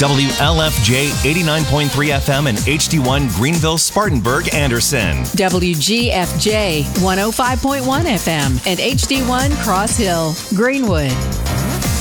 WLFJ 89.3 FM and HD1 Greenville, Spartanburg, Anderson. WGFJ 105.1 FM and HD1 Cross Hill, Greenwood.